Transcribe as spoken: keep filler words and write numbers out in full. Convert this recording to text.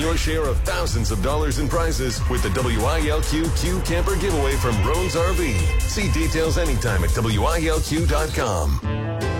your share of thousands of dollars in prizes with the W I L Q Q Camper giveaway from Roan's R V. See details anytime at W I L Q dot com.